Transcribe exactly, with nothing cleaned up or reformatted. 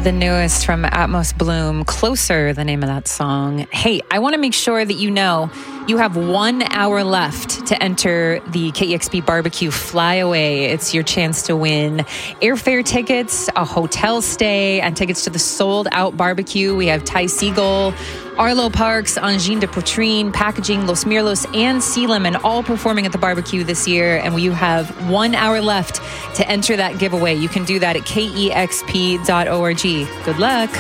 The newest from Atmos Bloom, Closer, the name of that song. Hey, I want to make sure that you know you have one hour left to enter the K E X P Barbecue Flyaway. It's your chance to win airfare tickets, a hotel stay, and tickets to the sold-out barbecue. We have Ty Segall, Arlo Parks, Angine de Poitrine, Packaging, Los Mirlos, and Sea Lemon all performing at the barbecue this year. And you have one hour left to enter that giveaway. You can do that at K E X P dot org. Good luck.